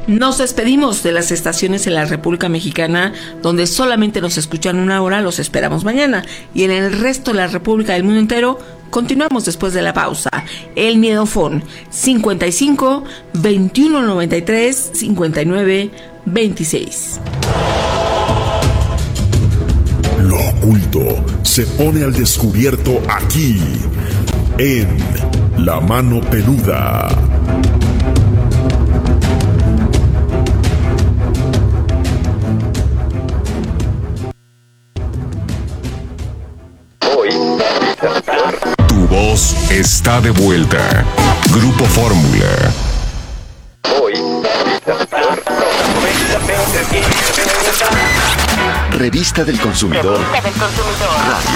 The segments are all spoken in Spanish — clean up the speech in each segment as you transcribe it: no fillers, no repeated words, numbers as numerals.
Nos despedimos de las estaciones en la República Mexicana donde solamente nos escuchan una hora, los esperamos mañana. Y en el resto de la República del mundo entero, continuamos después de la pausa. El Miedofón 55 21 93 59 26. Lo oculto se pone al descubierto aquí, en La Mano Peluda. Tu voz está de vuelta. Grupo Fórmula. Revista del Consumidor. Radio.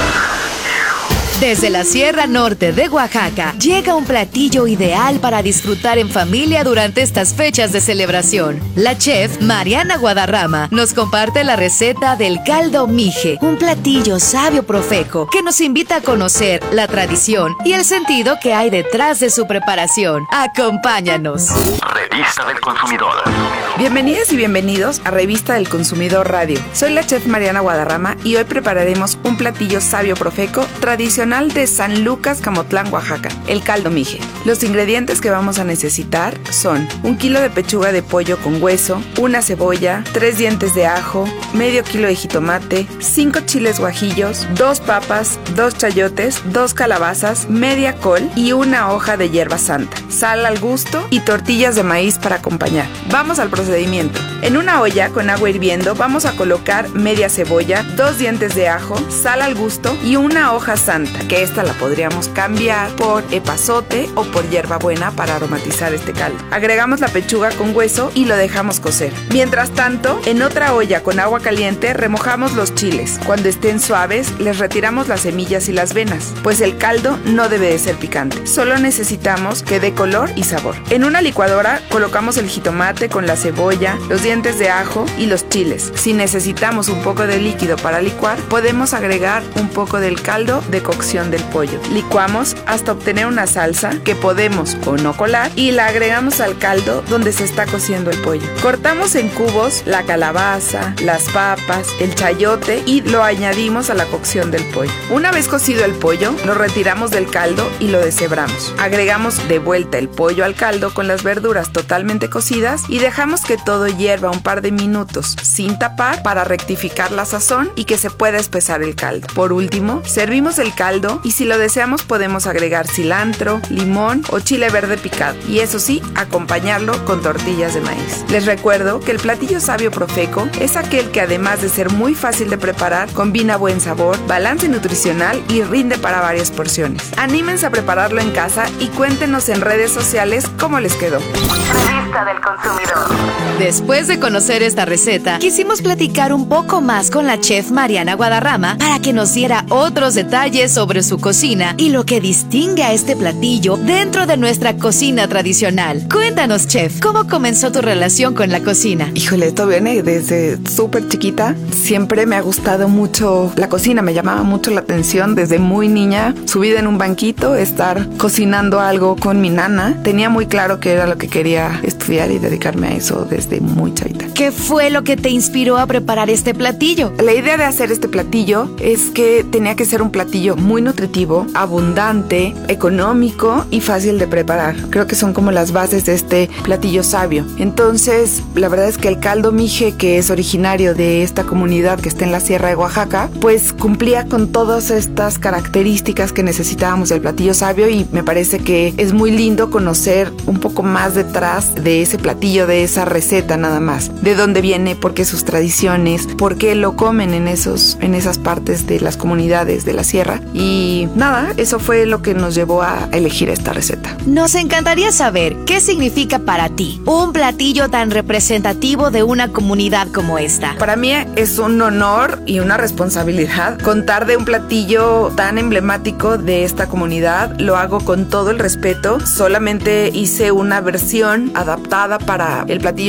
Desde la Sierra Norte de Oaxaca, llega un platillo ideal para disfrutar en familia durante estas fechas de celebración. La chef Mariana Guadarrama nos comparte la receta del caldo mije, un platillo sabio profeco que nos invita a conocer la tradición y el sentido que hay detrás de su preparación. Acompáñanos. Revista del Consumidor. Bienvenidas y bienvenidos a Revista del Consumidor Radio. Soy la chef Mariana Guadarrama y hoy prepararemos un platillo sabio profeco tradicional de San Lucas, Camotlán, Oaxaca, el caldo mije. Los ingredientes que vamos a necesitar son 1 kilo de pechuga de pollo con hueso, una cebolla, 3 dientes de ajo, medio kilo de jitomate, 5 chiles guajillos, 2 papas, 2 chayotes, 2 calabazas, media col y una hoja de hierba santa, sal al gusto y tortillas de maíz para acompañar. Vamos al procedimiento. En una olla con agua hirviendo vamos a colocar media cebolla, 2 dientes de ajo, sal al gusto y una hoja santa, que esta la podríamos cambiar por epazote o por hierbabuena para aromatizar este caldo. Agregamos la pechuga con hueso y lo dejamos cocer. Mientras tanto, en otra olla con agua caliente remojamos los chiles. Cuando estén suaves, les retiramos las semillas y las venas, pues el caldo no debe de ser picante. Solo necesitamos que dé color y sabor. En una licuadora colocamos el jitomate con la cebolla, los dientes de ajo y los chiles. Si necesitamos un poco de líquido para licuar, podemos agregar un poco del caldo de cocción del pollo. Licuamos hasta obtener una salsa que podemos o no colar y la agregamos al caldo donde se está cociendo el pollo. Cortamos en cubos la calabaza, las papas, el chayote y lo añadimos a la cocción del pollo. Una vez cocido el pollo, lo retiramos del caldo y lo deshebramos. Agregamos de vuelta el pollo al caldo con las verduras totalmente cocidas y dejamos que todo hierva un par de minutos sin tapar para rectificar la sazón y que se pueda espesar el caldo. Por último, servimos el caldo y si lo deseamos podemos agregar cilantro, limón o chile verde picado y eso sí, acompañarlo con tortillas de maíz. Les recuerdo que el platillo sabio profeco es aquel que además de ser muy fácil de preparar, combina buen sabor, balance nutricional y rinde para varias porciones. Anímense a prepararlo en casa y cuéntenos en redes sociales cómo les quedó. Revista del Consumidor. Después de conocer esta receta, quisimos platicar un poco más con la chef Mariana Guadarrama para que nos diera otros detalles sobre su cocina y lo que distingue a este platillo dentro de nuestra cocina tradicional. Cuéntanos, chef, ¿cómo comenzó tu relación con la cocina? Híjole, esto viene desde súper chiquita. Siempre me ha gustado mucho la cocina, me llamaba mucho la atención desde muy niña. Subida en un banquito, estar cocinando algo con mi nana. Tenía muy claro que era lo que quería estudiar y dedicarme a eso desde muy chavita. ¿Qué fue lo que te inspiró a preparar este platillo? La idea de hacer este platillo es que tenía que ser un platillo muy nutritivo, abundante, económico y fácil de preparar. Creo que son como las bases de este platillo sabio. Entonces, la verdad es que el caldo mije, que es originario de esta comunidad que está en la Sierra de Oaxaca, pues cumplía con todas estas características que necesitábamos del platillo sabio y me parece que es muy lindo conocer un poco más detrás de ese platillo, de esa receta nada más. De dónde viene, por qué sus tradiciones, por qué lo comen en esas partes de las comunidades de la sierra. Y nada, eso fue lo que nos llevó a elegir esta receta. Nos encantaría saber qué significa para ti un platillo tan representativo de una comunidad como esta. Para mí es un honor y una responsabilidad contar de un platillo tan emblemático de esta comunidad. Lo hago con todo el respeto. Solamente hice una versión adaptada para el platillo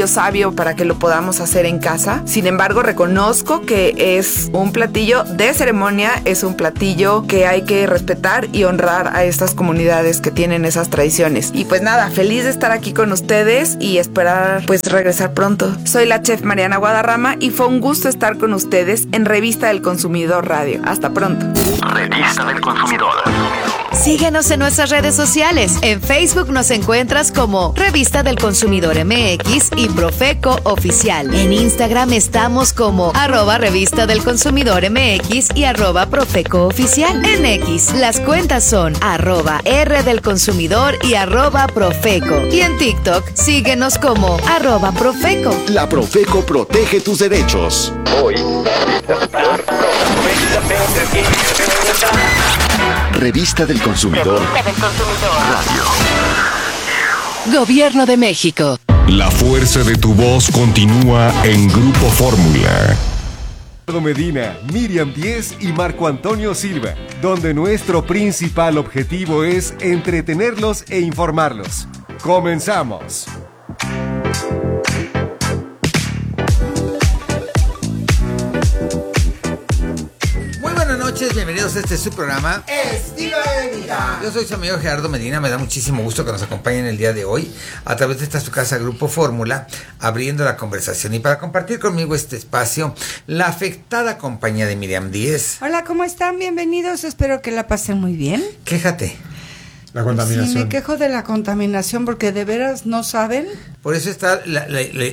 platillo sabio para que lo podamos hacer en casa. Sin embargo, reconozco que es un platillo de ceremonia, es un platillo que hay que respetar y honrar a estas comunidades que tienen esas tradiciones. Y pues nada, feliz de estar aquí con ustedes y esperar pues regresar pronto. Soy la chef Mariana Guadarrama y fue un gusto estar con ustedes en Revista del Consumidor Radio. Hasta pronto. Revista del Consumidor. Síguenos en nuestras redes sociales. En Facebook nos encuentras como Revista del Consumidor MX y Profeco Oficial. En Instagram estamos como @Revista del Consumidor MX y @Profeco Oficial. En X, las cuentas son @R del Consumidor y @Profeco. Y en TikTok, síguenos como @Profeco. La Profeco protege tus derechos. Hoy. Revista del Consumidor. Radio. Gobierno de México. La fuerza de tu voz continúa en Grupo Fórmula. Medina, Miriam Díez y Marco Antonio Silva, donde nuestro principal objetivo es entretenerlos e informarlos. ¡Comenzamos! Buenas noches, bienvenidos a este su programa Estilo de Vida. Yo soy su amigo Gerardo Medina, me da muchísimo gusto que nos acompañen el día de hoy a través de esta su casa Grupo Fórmula, abriendo la conversación y para compartir conmigo este espacio, la afectada compañía de Miriam Díez. Hola, ¿cómo están? Bienvenidos, espero que la pasen muy bien. Quéjate. La contaminación. Sí, me quejo de la contaminación porque de veras no saben. Por eso está la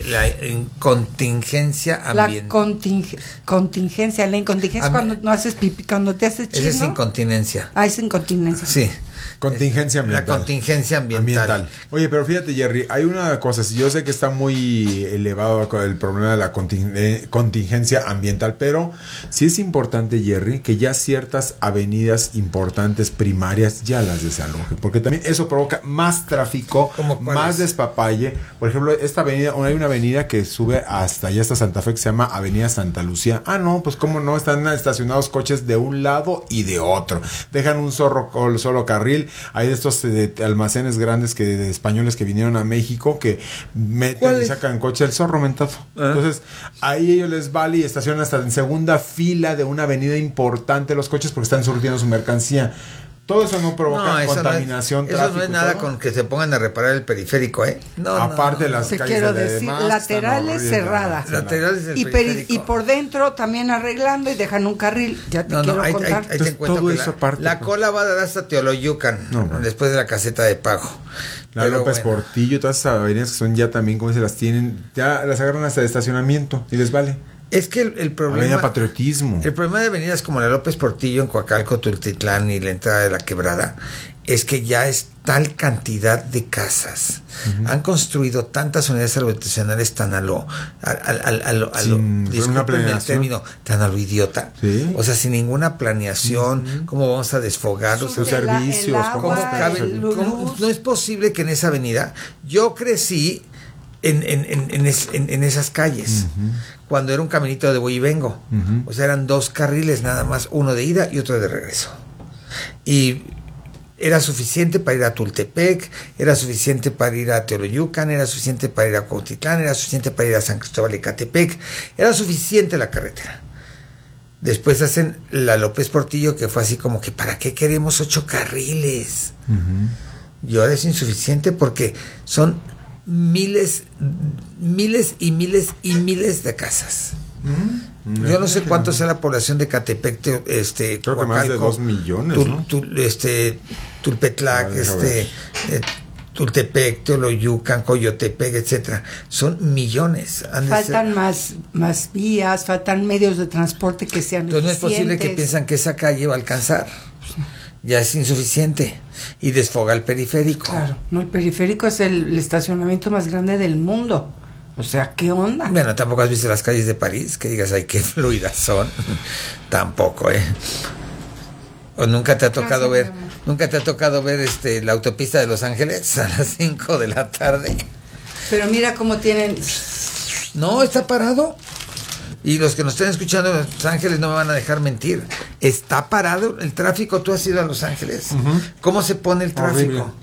contingencia ambiental. Contingencia, la incontingencia es cuando no haces pipí, cuando te haces chino. Esa es incontinencia. Ah, es incontinencia. Sí. Contingencia ambiental. La contingencia ambiental. Oye, pero fíjate, Jerry, hay una cosa, yo sé que está muy elevado el problema de la contingencia ambiental, pero sí es importante, Jerry, que ya ciertas avenidas importantes primarias ya las desalojen, porque también eso provoca más tráfico, más despapalle. Por ejemplo, esta avenida, hay una avenida que sube hasta allá, hasta Santa Fe, que se llama Avenida Santa Lucía. Ah, no, pues cómo no, están estacionados coches de un lado y de otro. Dejan un solo carril. Hay de estos almacenes grandes de españoles que vinieron a México que meten y sacan coche el zorro mentado. Entonces, ahí ellos les vale y estacionan hasta en segunda fila de una avenida importante los coches porque están surtiendo su mercancía. Todo eso no provoca contaminación, tráfico. Eso no es nada con que se pongan a reparar el periférico, ¿eh? Aparte de las calles quiero decir, laterales cerradas. Laterales del periférico. Y por dentro también arreglando y dejan un carril. Ya te quiero contar. Ahí te encuentro que la cola va a dar hasta Teoloyucan, después de la caseta de pago. La López Portillo, todas esas avenidas que son ya también, como se las tienen, ya las agarran hasta de estacionamiento y les vale. Es que el problema... Avenida Patriotismo. El problema de avenidas como la López Portillo en Coacalco, Tultitlán y la entrada de la Quebrada es que ya es tal cantidad de casas. Han construido tantas unidades habitacionales tan a lo discúlpenme el término, tan a lo idiota. ¿Sí? O sea, sin ninguna planeación, cómo vamos a desfogar los servicios, no es posible que en esa avenida yo crecí en esas calles, cuando era un caminito de voy y vengo, o sea, eran 2 carriles nada más, uno de ida y otro de regreso, y era suficiente para ir a Tultepec, era suficiente para ir a Teoloyucan, era suficiente para ir a Cuautitlán, era suficiente para ir a San Cristóbal de Catepec, era suficiente la carretera. Después hacen la López Portillo, que fue así como que ¿para qué queremos 8 carriles? Y ahora es insuficiente porque son miles y miles de casas. Yo no sé cuánto sea la población de Catepec, creo que más de 2 millones, ¿no? Tulpetlac, Tultepec, Teoloyucan, Coyotepec, etcétera. Son millones. Faltan más vías, faltan medios de transporte que sean Entonces no es posible que piensan que esa calle va a alcanzar. Ya es insuficiente y desfoga el periférico. Claro, no, el periférico es el estacionamiento más grande del mundo. O sea, ¿qué onda? Bueno, tampoco has visto las calles de París, que digas, ay, qué fluidas son. Tampoco, ¿O nunca te ha tocado ver la autopista de Los Ángeles a las 5 de la tarde? Pero mira cómo tienen... No, está parado. Y los que nos estén escuchando en Los Ángeles no me van a dejar mentir. Está parado el tráfico. ¿Tú has ido a Los Ángeles? ¿Cómo se pone el tráfico?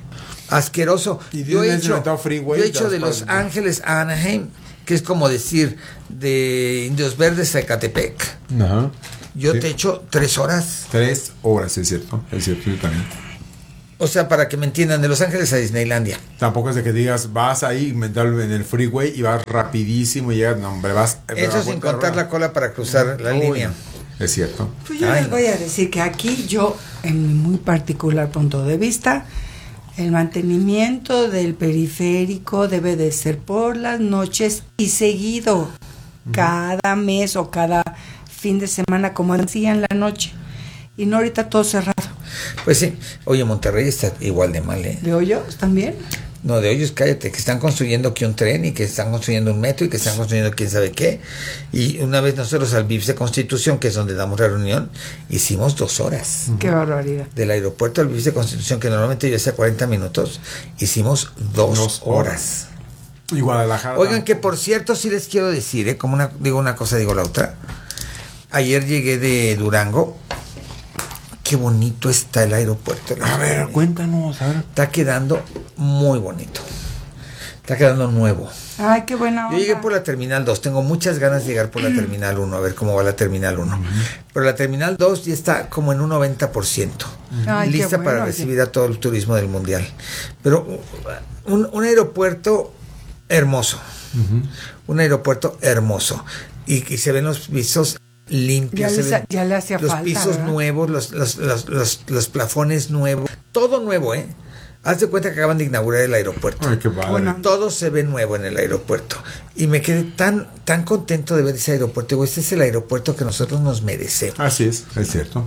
asqueroso. Y Yo he hecho freeway, de Los Ángeles a Anaheim, que es como decir de Indios Verdes a Ecatepec. Ajá. Yo te echo 3 horas. 3 horas, es cierto, yo también. O sea, para que me entiendan, de Los Ángeles a Disneylandia. Tampoco es de que digas, vas ahí en el freeway y vas rapidísimo y llegas, no, hombre, vas... Eso sin contar la cola para cruzar la línea. Es cierto. Pues yo les voy a decir que aquí yo, en mi muy particular punto de vista, el mantenimiento del periférico debe de ser por las noches y seguido, cada mes o cada fin de semana, como decía en la noche, y no ahorita todo cerrado. Pues sí, oye, Monterrey está igual de mal, ¿eh? ¿De Hoyos también? No, de Hoyos, cállate, que están construyendo aquí un tren y que están construyendo un metro y que están construyendo quién sabe qué. Y una vez nosotros al VIPS de Constitución, que es donde damos la reunión, hicimos 2 horas. Qué barbaridad. Del aeropuerto al VIPS de Constitución, que normalmente yo hacía 40 minutos, hicimos 2 horas. Y Guadalajara. Oigan, que por cierto, sí les quiero decir, como digo una cosa, digo la otra. Ayer llegué de Durango. Qué bonito está el aeropuerto. A ver, cuéntanos, a ver. Está quedando muy bonito. Está quedando nuevo. Ay, qué buena onda. Yo llegué por la Terminal 2. Tengo muchas ganas de llegar por la Terminal 1, a ver cómo va la Terminal 1. Pero la Terminal 2 ya está como en un 90%. Ay, lista qué bueno, para recibir a todo el turismo del mundial. Pero un aeropuerto hermoso. Un aeropuerto hermoso. Y se ven los pisos limpios, ya le hacía los falta, pisos ¿verdad? nuevos, los plafones nuevos, todo nuevo, ¿eh? Haz de cuenta que acaban de inaugurar el aeropuerto. Ay, qué padre. Bueno. Todo se ve nuevo en el aeropuerto. Y me quedé tan contento de ver ese aeropuerto. Digo, este es el aeropuerto que nosotros nos merecemos. Así es cierto.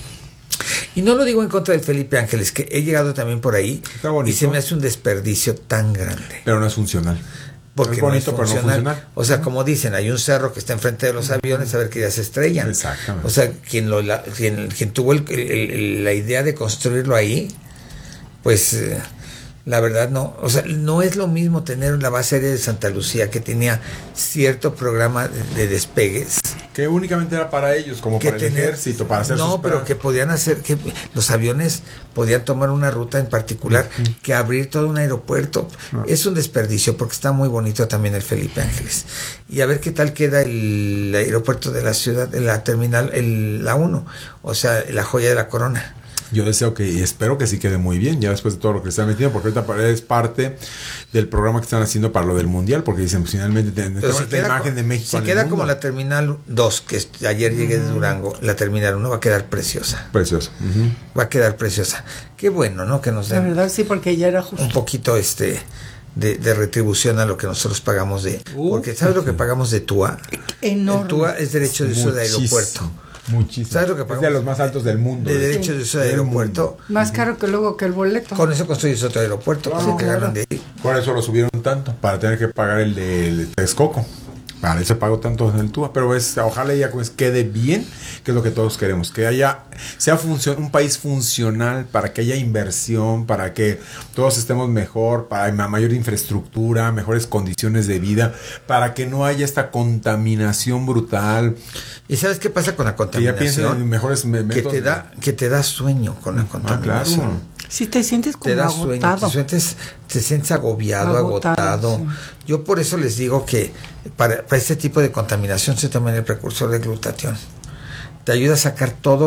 Y no lo digo en contra de Felipe Ángeles, que he llegado también por ahí. Está bonito. Y se me hace un desperdicio tan grande. Pero no es funcional. Porque es bonito, no pero es no funcional. funcional. O sea, como dicen, hay un cerro que está enfrente de los aviones, a ver que ya se estrellan. Exactamente. O sea, quien tuvo la idea de construirlo ahí, pues la verdad no. O sea, no es lo mismo tener la base aérea de Santa Lucía, que tenía cierto programa de despegues, Que únicamente era para ellos, como que para el ejército, para hacer no, sus pero que podían hacer, que los aviones podían tomar una ruta en particular, que abrir todo un aeropuerto. Es un desperdicio, porque está muy bonito también el Felipe Ángeles. Y a ver qué tal queda el aeropuerto de la ciudad, de la terminal, la 1, o sea, la joya de la corona. Yo deseo y espero que sí quede muy bien, ya después de todo lo que están metiendo, porque ahorita es parte del programa que están haciendo para lo del mundial, porque dicen, pues, finalmente tenemos la imagen de México. Si queda como la terminal 2, que ayer llegué de Durango, la terminal 1 va a quedar preciosa. Preciosa. Va a quedar preciosa. Qué bueno, ¿no? Que nos den. La verdad, sí, porque ya era justo. Un poquito de retribución a lo que nosotros pagamos porque ¿sabes lo que pagamos de TUA? Enorme. El TUA es derecho de uso de aeropuerto. Muchísimo. ¿Sabes lo que pagamos? Es de los más altos del mundo. De derecho de uso de aeropuerto. Más caro que luego que el boleto. Con eso construyes otro aeropuerto. Claro, que ganan de ahí. Por eso lo subieron tanto, para tener que pagar el de Texcoco. Para eso pago tanto en el TUA, pero ojalá ya quede bien, que es lo que todos queremos, que sea un país funcional, para que haya inversión, para que todos estemos mejor, para mayor infraestructura, mejores condiciones de vida, para que no haya esta contaminación brutal. ¿Y sabes qué pasa con la Que ya piensen contaminación? en mejores métodos. Que te da sueño con la contaminación. Claro. Si te sientes como Te da agotado. sueño, te sientes agotado. Sí. Yo por eso les digo que para este tipo de contaminación se toman el precursor de glutatión. Te ayuda a sacar todo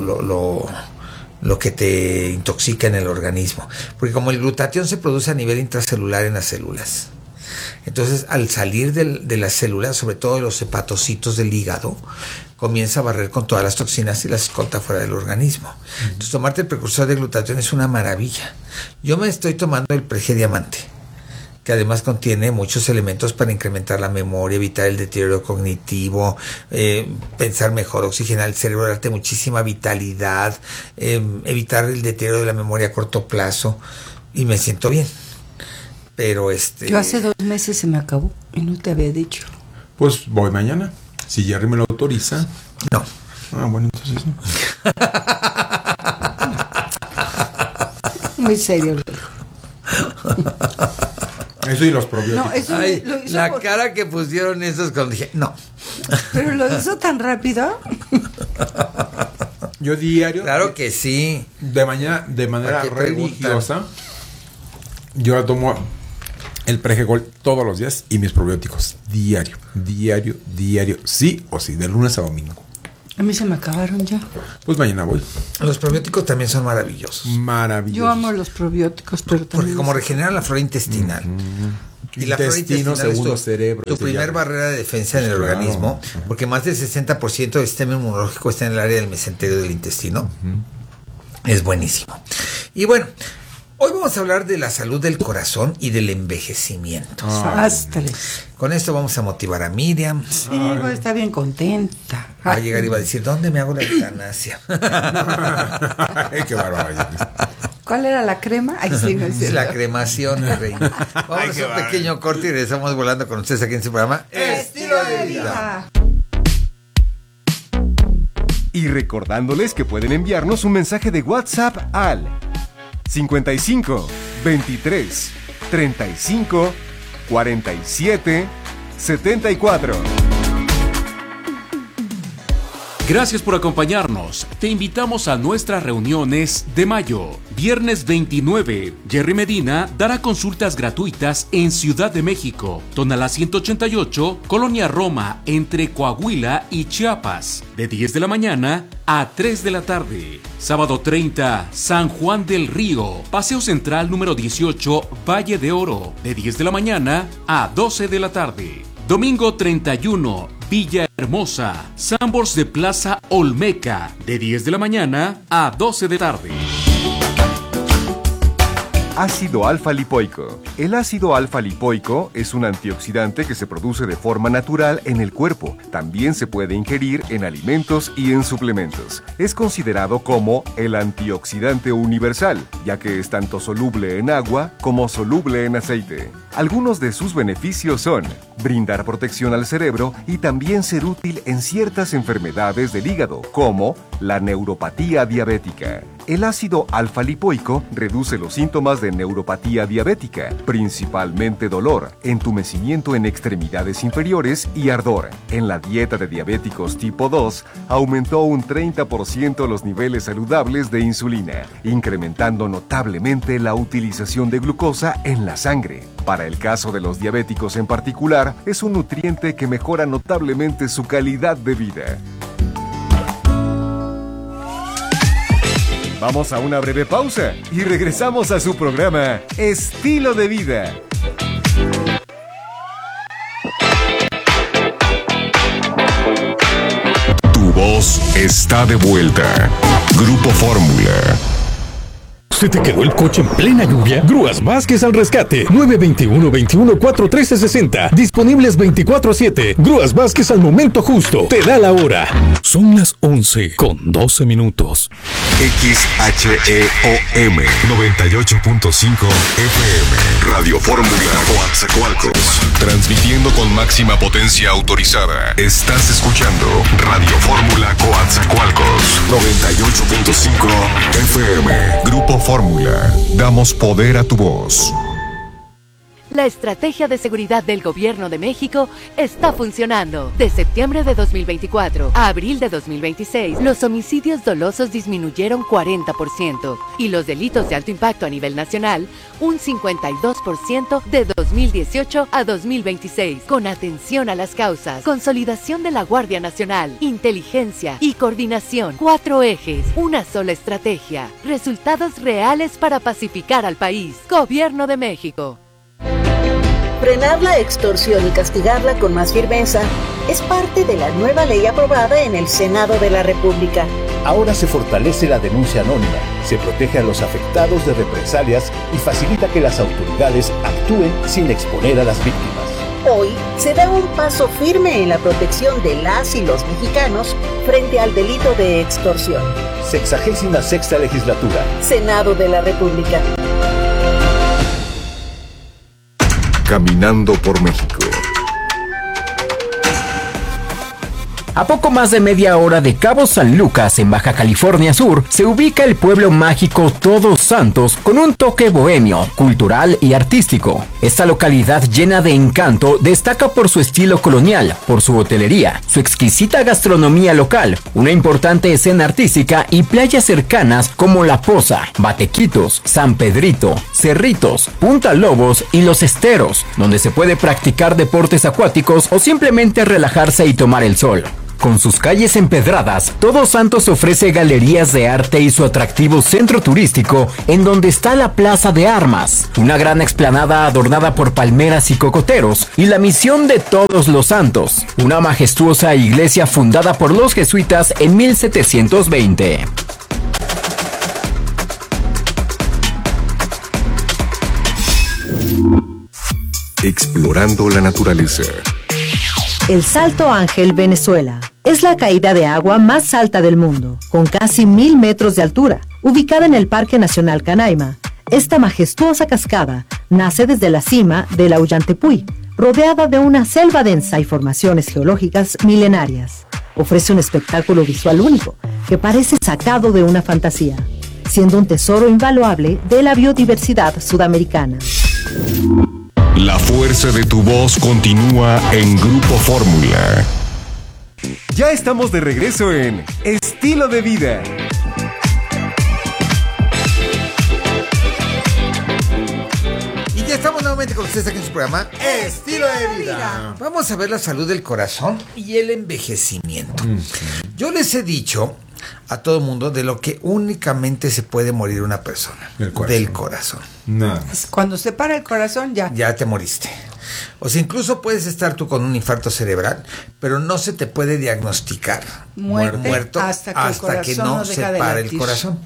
lo que te intoxica en el organismo. Porque como el glutatión se produce a nivel intracelular en las células, entonces al salir de las células, sobre todo de los hepatocitos del hígado, comienza a barrer con todas las toxinas y las escolta fuera del organismo. Entonces tomarte el precursor de glutatión es una maravilla. Yo me estoy tomando el Prege Diamante, que además contiene muchos elementos para incrementar la memoria, evitar el deterioro cognitivo, pensar mejor, oxigenar el cerebro, darte muchísima vitalidad, evitar el deterioro de la memoria a corto plazo, y me siento bien. Pero Yo hace 2 meses se me acabó y no te había dicho. Pues voy mañana. Si Jerry me lo autoriza. No. Bueno, entonces no. Muy serio. Eso y los probióticos. No, eso Ay, lo hizo la cara que pusieron esos cuando dije, no. Pero lo hizo tan rápido. Yo diario. Claro que sí. De manera ¿Para qué religiosa. Yo la tomo el Pregol todos los días y mis probióticos diario, sí o sí, de lunes a domingo. A mí se me acabaron ya. Pues mañana voy. Los probióticos también son maravillosos. Maravillosos. Yo amo los probióticos, pero también... Porque como regeneran la flora intestinal. Y la flora intestinal segundo es cerebro. Tu primer barrera de defensa en el organismo, porque más del 60% del sistema inmunológico está en el área del mesenterio del intestino. Es buenísimo. Y bueno, hoy vamos a hablar de la salud del corazón y del envejecimiento. Con esto vamos a motivar a Miriam. Sí, pues está bien contenta. Va a llegar y va a decir, ¿dónde me hago la eutanasia? Qué bárbaro. ¿Cuál era la crema? Ay, sí, no es la cremación, reina. Vamos a un pequeño corte y regresamos volando con ustedes aquí en su programa Estilo de Vida. Y recordándoles que pueden enviarnos un mensaje de WhatsApp al 55 23 35 47 74. Gracias por acompañarnos. Te invitamos a nuestras reuniones de mayo. Viernes 29, Jerry Medina dará consultas gratuitas en Ciudad de México, Tonalá 188, Colonia Roma, entre Coahuila y Chiapas, de 10 de la mañana a 3 de la tarde. Sábado 30, San Juan del Río, Paseo Central número 18, Valle de Oro, de 10 de la mañana a 12 de la tarde. Domingo 31, Villahermosa, Sambors de Plaza Olmeca, de 10 de la mañana a 12 de tarde. Ácido alfa-lipoico. El ácido alfa-lipoico es un antioxidante que se produce de forma natural en el cuerpo. También se puede ingerir en alimentos y en suplementos. Es considerado como el antioxidante universal, ya que es tanto soluble en agua como soluble en aceite. Algunos de sus beneficios son brindar protección al cerebro y también ser útil en ciertas enfermedades del hígado, como la neuropatía diabética. El ácido alfa-lipoico reduce los síntomas de neuropatía diabética, principalmente dolor, entumecimiento en extremidades inferiores y ardor. En la dieta de diabéticos tipo 2, aumentó un 30% los niveles saludables de insulina, incrementando notablemente la utilización de glucosa en la sangre. Para el caso de los diabéticos en particular, es un nutriente que mejora notablemente su calidad de vida. Vamos a una breve pausa y regresamos a su programa Estilo de Vida. Tu voz está de vuelta. Grupo Fórmula. ¿Se te quedó el coche en plena lluvia? Grúas Vázquez al rescate. 921-21-41360. Disponibles 24/7. Grúas Vázquez al momento justo. Te da la hora. Son las 11:12. XHEOM 98.5 FM. Radio Fórmula Coatzacoalcos. Transmitiendo con máxima potencia autorizada. Estás escuchando Radio Fórmula Coatzacoalcos 98.5 FM. Grupo Fórmula. Damos poder a tu voz. La estrategia de seguridad del Gobierno de México está funcionando. De septiembre de 2024 a abril de 2026, los homicidios dolosos disminuyeron 40% y los delitos de alto impacto a nivel nacional un 52% de 2018 a 2026. Con atención a las causas, consolidación de la Guardia Nacional, inteligencia y coordinación. 4 ejes, una sola estrategia. Resultados reales para pacificar al país. Gobierno de México. Frenar la extorsión y castigarla con más firmeza es parte de la nueva ley aprobada en el Senado de la República. Ahora se fortalece la denuncia anónima, se protege a los afectados de represalias y facilita que las autoridades actúen sin exponer a las víctimas. Hoy se da un paso firme en la protección de las y los mexicanos frente al delito de extorsión. 66ª Legislatura. Senado de la República. Caminando por México. A poco más de media hora de Cabo San Lucas, en Baja California Sur, se ubica el pueblo mágico Todos Santos con un toque bohemio, cultural y artístico. Esta localidad llena de encanto destaca por su estilo colonial, por su hotelería, su exquisita gastronomía local, una importante escena artística y playas cercanas como La Poza, Batequitos, San Pedrito, Cerritos, Punta Lobos y Los Esteros, donde se puede practicar deportes acuáticos o simplemente relajarse y tomar el sol. Con sus calles empedradas, Todos Santos ofrece galerías de arte y su atractivo centro turístico, en donde está la Plaza de Armas, una gran explanada adornada por palmeras y cocoteros, y la Misión de Todos los Santos, una majestuosa iglesia fundada por los jesuitas en 1720. Explorando la naturaleza. El Salto Ángel, Venezuela. Es la caída de agua más alta del mundo, con casi 1000 metros de altura. Ubicada en el Parque Nacional Canaima, esta majestuosa cascada nace desde la cima del Ollantaypuy, rodeada de una selva densa y formaciones geológicas milenarias. Ofrece un espectáculo visual único, que parece sacado de una fantasía, siendo un tesoro invaluable de la biodiversidad sudamericana. La fuerza de tu voz continúa en Grupo Fórmula. Ya estamos de regreso en Estilo de Vida. Y ya estamos nuevamente con ustedes aquí en su programa Estilo de Vida. Vamos a ver la salud del corazón y el envejecimiento. Yo les he dicho a todo el mundo de lo que únicamente se puede morir una persona. Del corazón. Nada. Cuando se para el corazón ya te moriste. O sea, incluso puedes estar tú con un infarto cerebral, pero no se te puede diagnosticar muerto hasta que no se pare el corazón.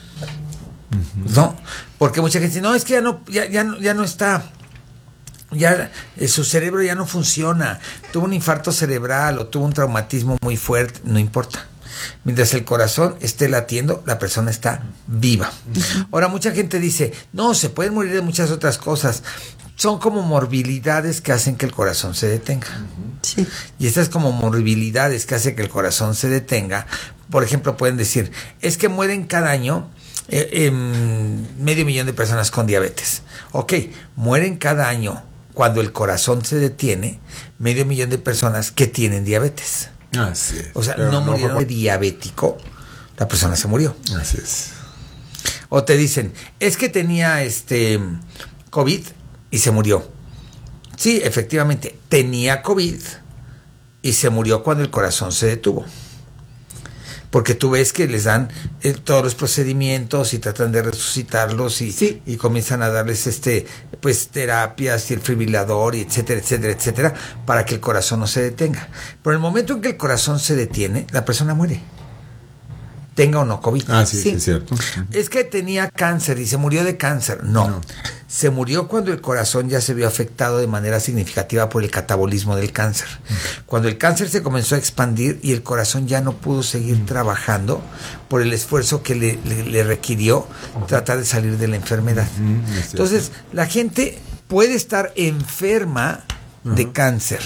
No, porque mucha gente dice, no, es que ya no está. Ya su cerebro ya no funciona. Tuvo un infarto cerebral o tuvo un traumatismo muy fuerte, no importa. Mientras el corazón esté latiendo, la persona está viva. Ahora, mucha gente dice, no, se pueden morir de muchas otras cosas. Son como morbilidades que hacen que el corazón se detenga. Sí. Y estas como morbilidades que hacen que el corazón se detenga, por ejemplo, pueden decir, es que mueren cada año 500,000 de personas con diabetes. Ok, mueren cada año, cuando el corazón se detiene, 500,000 de personas que tienen diabetes. Así es. O sea, no murieron de diabético, la persona se murió. Así es. O te dicen, es que tenía COVID y se murió. Sí, efectivamente, tenía COVID y se murió cuando el corazón se detuvo. Porque tú ves que les dan todos los procedimientos y tratan de resucitarlos y comienzan a darles pues terapias y el fibrilador y etcétera, etcétera, etcétera, para que el corazón no se detenga. Pero en el momento en que el corazón se detiene, la persona muere. Tenga o no COVID. Sí, es cierto. Es que tenía cáncer y se murió de cáncer. No. Se murió cuando el corazón ya se vio afectado de manera significativa por el catabolismo del cáncer. Cuando el cáncer se comenzó a expandir y el corazón ya no pudo seguir trabajando por el esfuerzo que le requirió tratar de salir de la enfermedad. Entonces, la gente puede estar enferma de cáncer.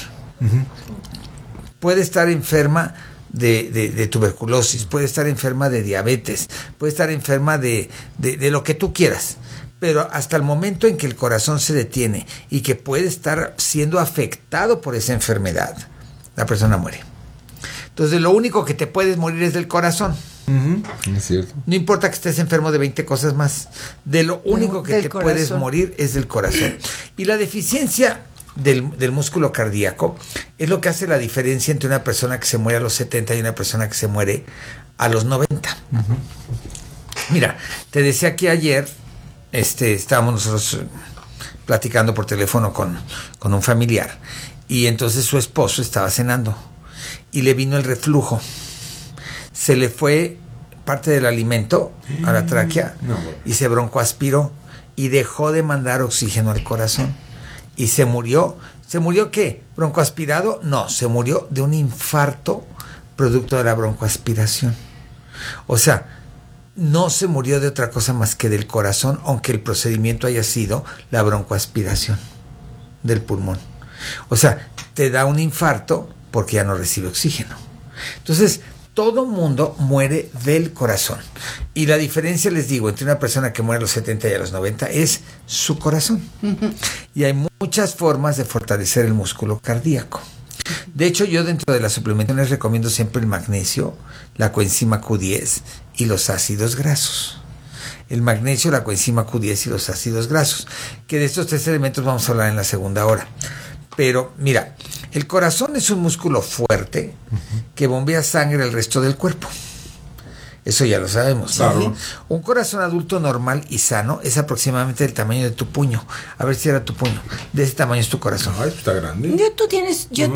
Puede estar enferma de tuberculosis, puede estar enferma de diabetes, puede estar enferma de lo que tú quieras, pero hasta el momento en que el corazón se detiene y que puede estar siendo afectado por esa enfermedad, la persona muere. Entonces lo único que te puedes morir es del corazón. Es cierto. No importa que estés enfermo de 20 cosas más, de lo único que te puedes morir es del corazón. Y la deficiencia del músculo cardíaco es lo que hace la diferencia entre una persona que se muere a los 70 y una persona que se muere a los 90. Mira, te decía que ayer estábamos nosotros platicando por teléfono con un familiar y entonces su esposo estaba cenando y le vino el reflujo. Se le fue parte del alimento a la tráquea y se broncoaspiró y dejó de mandar oxígeno al corazón. Y se murió. ¿Se murió qué? ¿Broncoaspirado? No, se murió de un infarto producto de la broncoaspiración. O sea, no se murió de otra cosa más que del corazón, aunque el procedimiento haya sido la broncoaspiración del pulmón. O sea, te da un infarto porque ya no recibe oxígeno. Entonces, todo mundo muere del corazón. Y la diferencia, les digo, entre una persona que muere a los 70 y a los 90 es su corazón. Y hay muchas formas de fortalecer el músculo cardíaco. De hecho, yo dentro de las suplementaciones recomiendo siempre el magnesio, la coenzima Q10 y los ácidos grasos. El magnesio, la coenzima Q10 y los ácidos grasos. Que de estos 3 elementos vamos a hablar en la segunda hora. Pero mira, el corazón es un músculo fuerte que bombea sangre al resto del cuerpo. Eso ya lo sabemos. Claro. ¿Sí? Un corazón adulto normal y sano es aproximadamente del tamaño de tu puño. A ver si era tu puño. De ese tamaño es tu corazón. Ay, está grande. Yo